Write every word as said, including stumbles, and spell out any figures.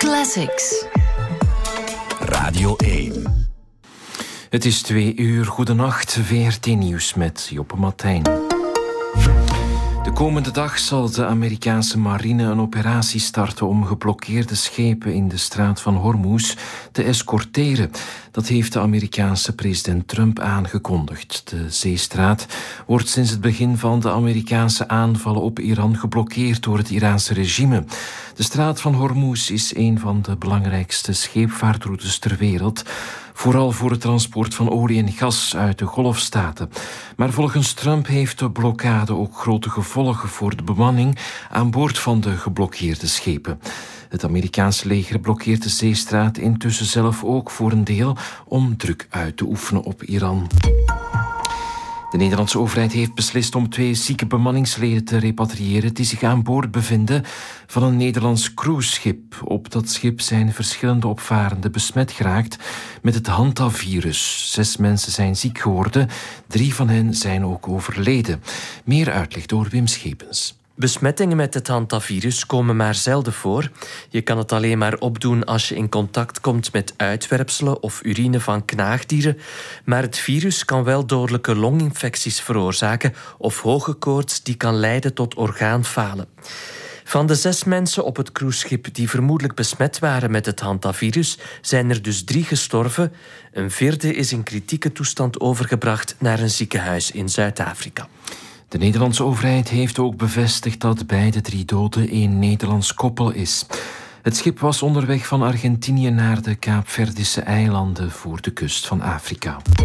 Classics. Radio één. Het is twee uur. Goedenacht. V R T Nieuws met Joppe Martijn. De komende dag zal de Amerikaanse marine een operatie starten om geblokkeerde schepen in de straat van Hormuz te escorteren. Dat heeft de Amerikaanse president Trump aangekondigd. De zeestraat wordt sinds het begin van de Amerikaanse aanvallen op Iran geblokkeerd door het Iraanse regime. De straat van Hormuz is een van de belangrijkste scheepvaartroutes ter wereld, vooral voor het transport van olie en gas uit de Golfstaten. Maar volgens Trump heeft de blokkade ook grote gevolgen voor de bemanning aan boord van de geblokkeerde schepen. Het Amerikaanse leger blokkeert de zeestraat intussen zelf ook voor een deel om druk uit te oefenen op Iran. De Nederlandse overheid heeft beslist om twee zieke bemanningsleden te repatriëren die zich aan boord bevinden van een Nederlands cruiseschip. Op dat schip zijn verschillende opvarenden besmet geraakt met het hantavirus. Zes mensen zijn ziek geworden, drie van hen zijn ook overleden. Meer uitleg door Wim Schepens. Besmettingen met het hantavirus komen maar zelden voor. Je kan het alleen maar opdoen als je in contact komt met uitwerpselen of urine van knaagdieren. Maar het virus kan wel dodelijke longinfecties veroorzaken of hoge koorts die kan leiden tot orgaanfalen. Van de zes mensen op het cruiseschip die vermoedelijk besmet waren met het hantavirus, zijn er dus drie gestorven. Een vierde is in kritieke toestand overgebracht naar een ziekenhuis in Zuid-Afrika. De Nederlandse overheid heeft ook bevestigd dat bij de drie doden één Nederlands koppel is. Het schip was onderweg van Argentinië naar de Kaapverdische eilanden voor de kust van Afrika.